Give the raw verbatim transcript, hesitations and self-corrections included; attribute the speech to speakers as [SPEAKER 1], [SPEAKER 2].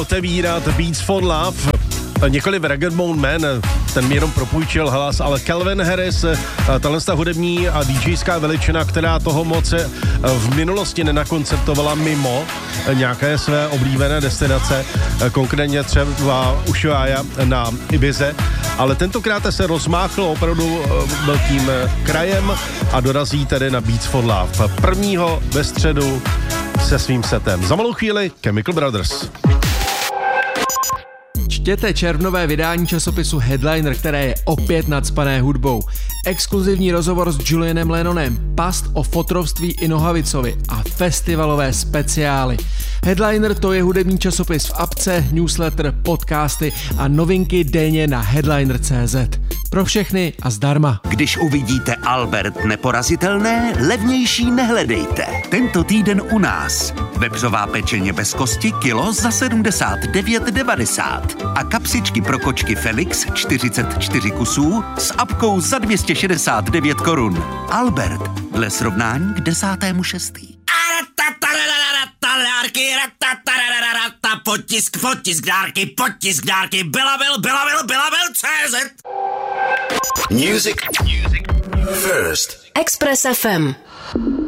[SPEAKER 1] otevírat Beats for Love. Nikoliv Rag'n'Bone Man, ten mi jenom propůjčil hlas, ale Calvin Harris, tahle ta hudební a DJská veličina, která toho moc v minulosti nenakonceptovala mimo nějaké své oblíbené destinace, konkrétně třeba Ushuaia na Ibize, ale tentokrát se rozmáchl opravdu velkým krajem a dorazí tedy na Beats for Love. Prvního ve středu se svým setem. Za malou chvíli Chemical Brothers.
[SPEAKER 2] Čtěte červnové vydání časopisu Headliner, které je opět nacpané hudbou. Exkluzivní rozhovor s Julianem Lennonem, past o fotrovství i Nohavicovi a festivalové speciály. Headliner to je hudební časopis v apce, newsletter, podcasty a novinky denně na headliner tečka cé zet. Pro všechny a zdarma.
[SPEAKER 3] Když uvidíte Albert neporazitelné, levnější nehledejte. Tento týden u nás. Vepřová pečeně bez kosti kilo za sedmdesát devět devadesát a kapsičky pro kočky Felix čtyřicet čtyři kusů s apkou za dvě stě šedesát devět korun. Albert, dle srovnání k desátému šestý.
[SPEAKER 4] Potisk, potisk dárky, potisk dárky, Belavil, Belavil, Belavil, C Z.
[SPEAKER 5] Music, music first.
[SPEAKER 6] Express F M.